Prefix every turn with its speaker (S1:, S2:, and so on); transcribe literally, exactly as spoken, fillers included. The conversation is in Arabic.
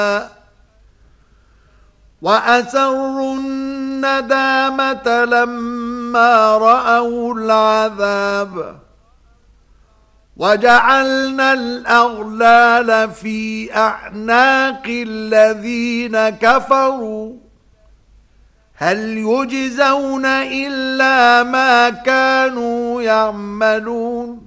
S1: وأسروا الندامة لما رأوا العذاب وجعلنا الأغلال في أعناق الذين كفروا هل يجزون إلا ما كانوا يعملون